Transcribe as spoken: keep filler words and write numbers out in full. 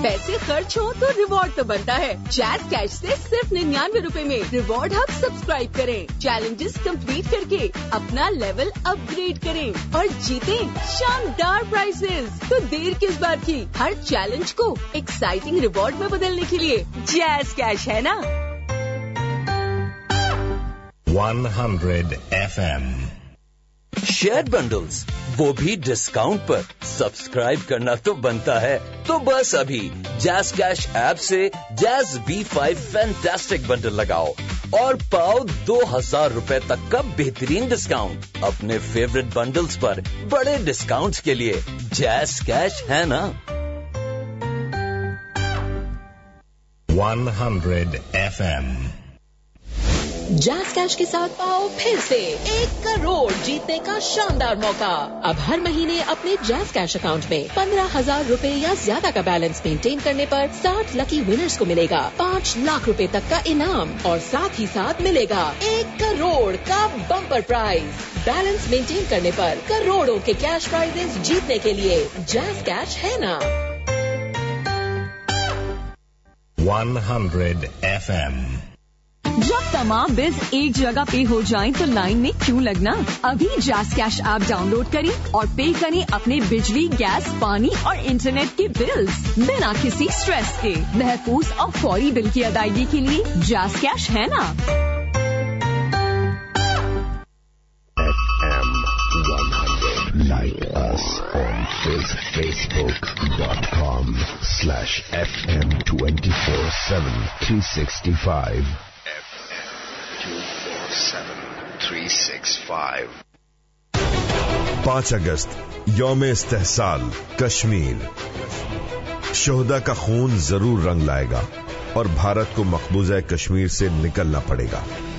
पैसे खर्च हो तो रिवॉर्ड तो बनता है। जैज कैश से सिर्फ निन्यानवे रूपए में रिवॉर्ड हब सब्सक्राइब करें, चैलेंजेस कंप्लीट करके अपना लेवल अपग्रेड करें और जीतें शानदार प्राइजेस। तो देर किस बात की, हर चैलेंज को एक्साइटिंग रिवॉर्ड में बदलने के लिए जैज कैश है ना। Hundred F M share bundles, वो भी डिस्काउंट पर। सब्सक्राइब करना तो बनता है, तो बस अभी जैज कैश ऐप से jazz B five fantastic bundle लगाओ और पाओ दो हजार रूपए तक का बेहतरीन डिस्काउंट। अपने फेवरेट बंडल्स पर बड़े डिस्काउंट्स के लिए जैज कैश है ना। Hundred F M jazz cash के साथ पाओ फिर से एक करोड़ जीतने का शानदार मौका। अब हर महीने अपने जैज कैश अकाउंट में पंद्रह हजार रूपए या ज्यादा का बैलेंस मेंटेन करने पर साठ लकी विनर्स को मिलेगा पाँच लाख रुपए तक का इनाम और साथ ही साथ मिलेगा एक करोड़ का बम्पर प्राइज। बैलेंस मेंटेन करने पर करोड़ों के कैश प्राइजेस जीतने के लिए जैज कैश है ना। हंड्रेड एफ एम जब तमाम बिल्स एक जगह पे हो जाएं तो लाइन में क्यों लगना। अभी जैज कैश ऐप डाउनलोड करें और पे करें अपने बिजली, गैस, पानी और इंटरनेट के बिल्स बिना किसी स्ट्रेस के। महफूज और फौरी बिल की अदायगी के लिए जैज कैश है ना। Like us on facebook dot com slash f m twenty-four seven three sixty-five f m twenty-four seven three sixty-five। पाँच अगस्त यौम इस्तेहसाल कश्मीर। शोहदा का खून जरूर रंग लाएगा और भारत को मकबूजा कश्मीर से निकलना पड़ेगा।